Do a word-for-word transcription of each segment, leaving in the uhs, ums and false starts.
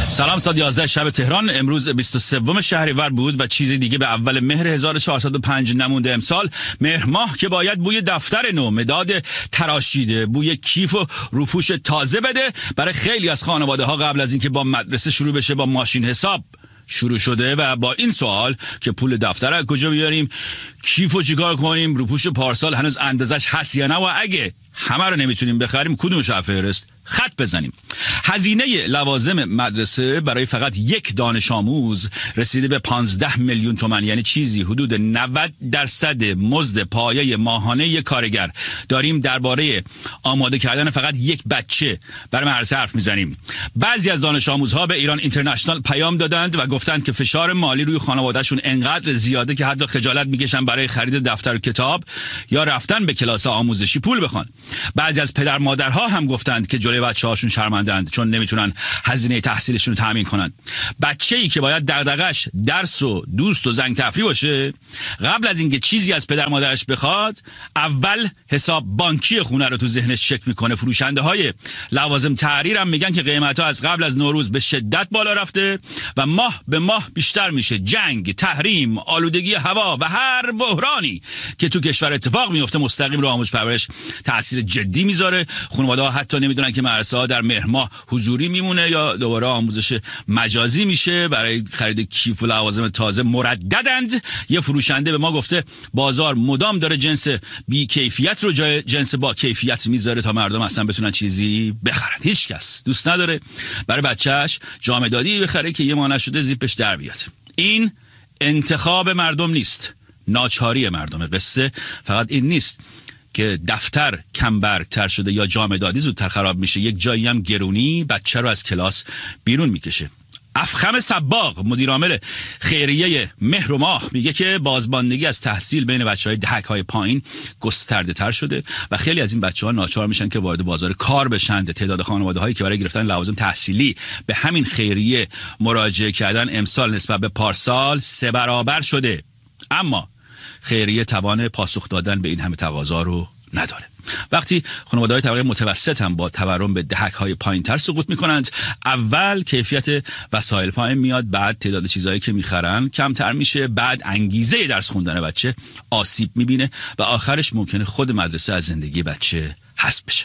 سلام. ساعت یازده شب تهران. امروز بیست و سوم شهریور بود و چیزی دیگه به اول مهر هزار و چهارصد و پنج نمونده امسال. مهر ماه که باید بوی دفتر نو، مداد تراشیده، بوی کیف و روپوش تازه بده. برای خیلی از خانواده ها قبل از اینکه با مدرسه شروع بشه با ماشین حساب شروع شده و با این سوال که پول دفتر از کجا بیاریم، کیفو چیکار کنیم، روپوش پارسال هنوز اندازش هست یا نه و اگه همه رو نمیتونیم بخریم کدومش از فهرست خط بزنیم. هزینه لوازم مدرسه برای فقط یک دانش آموز رسیده به پانزده میلیون تومان، یعنی چیزی حدود نود درصد مزد پایه ماهانه یک کارگر. داریم درباره آماده کردن فقط یک بچه برای مدرسه حرف میزنیم. بعضی از دانش آموزها به ایران اینترنشنال پیام دادند و گفتند که فشار مالی روی خانوادهشون انقدر زیاده که حتی خجالت میکشن برای خرید دفتر و کتاب یا رفتن به کلاس آموزشی پول بخوان. بعضی از پدر مادرها هم گفتند که جلوی بچه‌هاشون شرمندند چون نمیتونن هزینه تحصیلشون رو تامین کنن. بچه‌ای که باید دغدغش درس و دوست و زنگ تفریح باشه، قبل از اینکه چیزی از پدر مادرش بخواد اول حساب بانکی خونه رو تو ذهنش چک میکنه. فروشنده های لوازم تحریر هم میگن که قیمت‌ها از قبل از نوروز به شدت بالا رفته و ماه به ماه بیشتر میشه. جنگ، تحریم، آلودگی هوا و هر بحرانی که تو کشور اتفاق میفته مستقیم رو آموزش پرورش تاثیر جدی میذاره. خانواده‌ها حتی نمیدونن که مدرسه ها در مهر ماه حضوری میمونه یا دوباره آموزش مجازی میشه. برای خرید کیف و لوازم تازه مرددند. یه فروشنده به ما گفته بازار مدام داره جنس بی کیفیت رو جای جنس با کیفیت میذاره تا مردم اصلا بتونن چیزی بخرن. هیچ کس دوست نداره برای بچهش جامدادی بخره که یه ماه نشده زیپش در بیاد. این انتخاب مردم نیست، ناچاری مردم. قصه فقط این نیست که دفتر کم برگتر شده یا جامدادی زودتر خراب میشه، یک جایی هم گرونی بچه رو از کلاس بیرون میکشه. افخم صباغ مدیر عامل خیریه مهر و ماه میگه که بازماندگی از تحصیل بین بچهای دهک‌های پایین گسترده تر شده و خیلی از این بچه‌ها ناچار میشن که وارد بازار کار بشن. تعداد خانواده‌هایی که برای گرفتن لوازم تحصیلی به همین خیریه مراجعه کردن امسال نسبت به پارسال سه برابر شده. اما خیریه توان پاسخ دادن به این همه تقاضا رو نداره. وقتی خانواده‌های طبقه متوسط هم با تورم به دهک‌های پایین‌تر سقوط می‌کنند، اول کیفیت وسایل پایین میاد، بعد تعداد چیزایی که می‌خرن کمتر میشه، بعد انگیزه درس خوندن بچه آسیب می‌بینه و آخرش ممکنه خود مدرسه از زندگی بچه حذف بشه.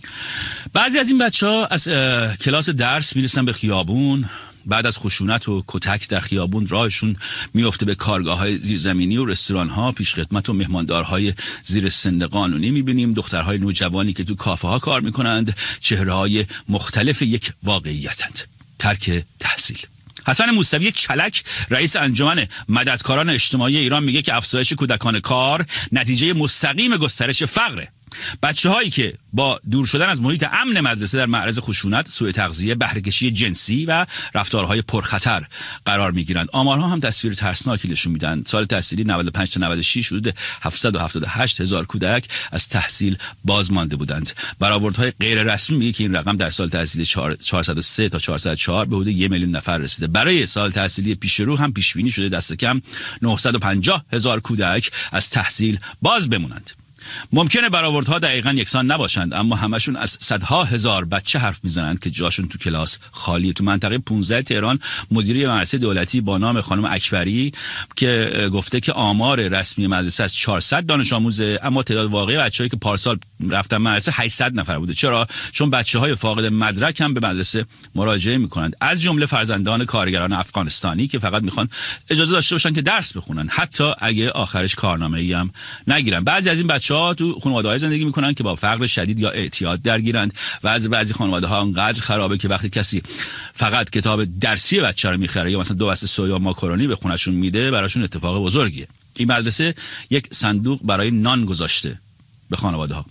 بعضی از این بچه‌ها از کلاس درس میرسن به خیابون. بعد از خشونت و کتک در خیابون راهشون میفته به کارگاه‌های زیرزمینی و رستوران‌ها، پیشخدمت و مهماندارهای زیر سن قانونی. می‌بینیم دخترهای نوجوانی که تو کافه‌ها کار می‌کنند، چهره‌های مختلف یک واقعیتند. ترک تحصیل. حسن موسوی چلک رئیس انجمن مددکاران اجتماعی ایران میگه که افزایش کودکان کار نتیجه مستقیم گسترش فقره. بچه‌هایی که با دور شدن از محیط امن مدرسه در معرض خشونت، سوء تغذیه، بهره‌کشی جنسی و رفتارهای پرخطر قرار می‌گیرند. آمارها هم تصویر ترسناکی نشون میدن. سال تحصیلی نود و پنج تا نود و شش حدود هفتصد و هفتاد و هشت هزار کودک از تحصیل باز مانده بودند. برآوردهای غیر رسمی میگه که این رقم در سال تحصیلی چهارصد و سه تا چهارصد و چهار به حدود یک میلیون نفر رسیده. برای سال تحصیلی پیش رو هم پیش بینی شده دست کم نهصد و پنجاه هزار کودک از تحصیل باز بمونند. ممکنه برآوردها دقیقاً یکسان نباشند، اما همشون از صدها هزار بچه حرف میزنند که جاشون تو کلاس خالیه. تو منطقه پانزده تهران مدیری مدرسه دولتی با نام خانم اکبری که گفته که آمار رسمی مدرسه از چهارصد دانش آموزه، اما تعداد واقعی بچه‌ای که پارسال رفتن مدرسه هشتصد نفر بوده. چرا؟ چون بچه‌های فاقد مدرک هم به مدرسه مراجعه میکنند، از جمله فرزندان کارگران افغانستانی که فقط میخوان اجازه داشته باشن که درس بخونن، حتی اگه آخرش کارنامه‌ای هم نگیرن. بعضی از این بچه‌ها تو خانواده‌های زندگی میکنن که با فقر شدید یا اعتیاد درگیرند و از بعضی خانواده‌ها انقدر خرابه که وقتی کسی فقط کتاب درسی بچه رو میخره یا مثلا دو بسته سویا ماکارونی به خونه‌شون میده، براشون اتفاق بزرگیه. این مدرسه یک صندوق برای نان گذاشته به خانواده‌ها.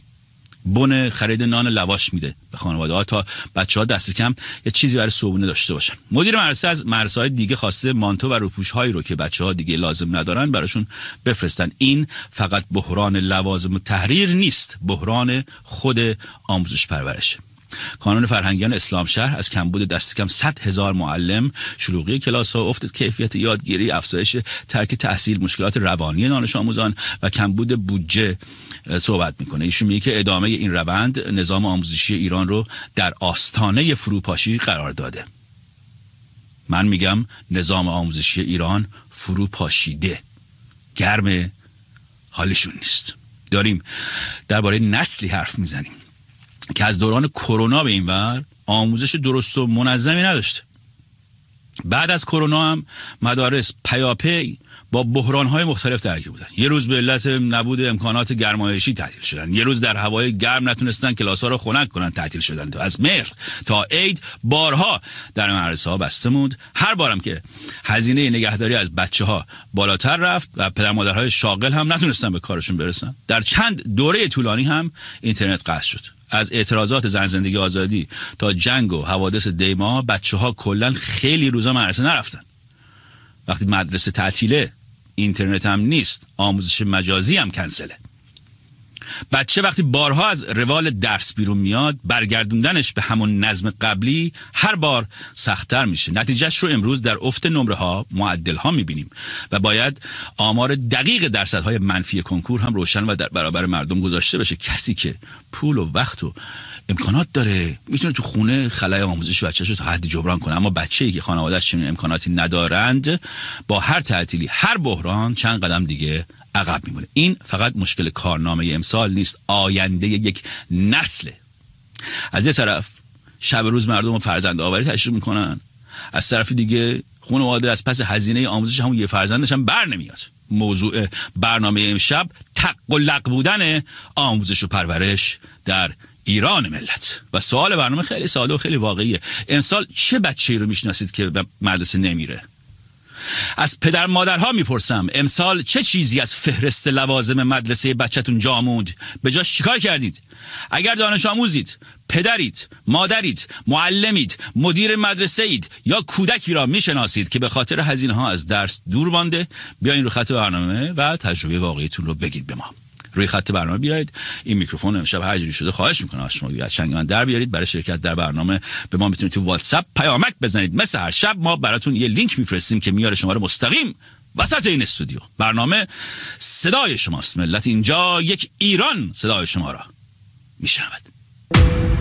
بن خرید نان لواش میده به خانواده‌ها تا بچه‌ها دست کم یه چیزی برای صبحونه داشته باشن. مدیر مدرسه از مدرسه‌های دیگه خواسته مانتو و روپوش‌هایی رو که بچه‌ها دیگه لازم ندارن براشون بفرستن. این فقط بحران لوازم و تحریر نیست، بحران خود آموزش پرورشه. کانون فرهنگیان اسلام شهر از کمبود دست کم صد هزار معلم، شلوغی کلاس‌ها، افت کیفیت یادگیری، افزایش ترک تحصیل، مشکلات روانی دانش آموزان و کمبود بودجه صحبت میکنه. ایشون میگه که ادامه این روند نظام آموزشی ایران رو در آستانه فروپاشی قرار داده. من میگم نظام آموزشی ایران فرو پاشیده، گرم، حالشون نیست. داریم درباره نسلی حرف میزنیم که از دوران کرونا به این ور آموزش درست و منظمی نداشته. بعد از کرونا هم مدارس پیاپی با بحران‌های مختلف درگیر بودن. یه روز به علت نبود امکانات گرمایشی تعطیل شدن، یه روز در هوای گرم نتونستن کلاس‌ها رو خنک کنن، تعطیل شدن. تا از مهر تا عید بارها در مدرسه‌ها بسته موند. هر بارم که هزینه نگهداری از بچه‌ها بالاتر رفت و پدر مادرهای شاغل هم نتونستن به کارشون برسن. در چند دوره طولانی هم اینترنت قطع شد. از اعتراضات زن زندگی آزادی تا جنگ و حوادث دیما بچه‌ها کلاً خیلی روزا مدرسه نرفتن. وقتی مدرسه تعطیله، اینترنت هم نیست، آموزش مجازی هم کنسله. بچه وقتی بارها از روال درس بیرون میاد، برگردوندنش به همون نظم قبلی هر بار سخت‌تر میشه. نتیجهش رو امروز در افت نمره ها، معدل ها میبینیم و باید آمار دقیق درصدهای منفی کنکور هم روشن و در برابر مردم گذاشته بشه. کسی که پول و وقت و امکانات داره میتونه تو خونه خلای آموزش بچه‌شو تا حدی جبران کنه، اما بچه‌ای که خانواده‌اش چنین امکاناتی ندارند با هر تعطیلی، هر بحران چند قدم دیگه عقب میمونه. این فقط مشکل کارنامه امسال نیست، آینده یک نسله. از یه طرف شب روز مردم فرزند آوری تشریف میکنن، از طرف دیگه خانواده از پس هزینه آموزش همون یه فرزندش هم بر نمیاد. موضوع برنامه امشب تق و لق بودن آموزش و پرورش در ایران ملت. و سوال برنامه خیلی ساده و خیلی واقعیه. امسال چه بچه‌ای رو میشناسید که به مدرسه نمیره؟ از پدر مادرها میپرسم امسال چه چیزی از فهرست لوازم مدرسه بچه‌تون جا موند؟ به جاش چیکار کردید؟ اگر دانش آموزید، پدرید، مادرید، معلمید، مدیر مدرسه اید یا کودکی را میشناسید که به خاطر هزینه ها از درس دور مانده، بیاین رو خط برنامه و تجربه واقعیتون رو بگید به ما. روی خط برنامه بیایید. این میکروفون امشب هر جوری شده خواهش میکنم از شما بیاد چنگ من در بیارید. برای شرکت در برنامه به ما میتونید تو واتساپ پیامک بزنید. مثل هر شب ما براتون یه لینک میفرستیم که میاره شما رو مستقیم وسط این استودیو. برنامه صدای شماست ملت، اینجا یک ایران صدای شما را میشنود.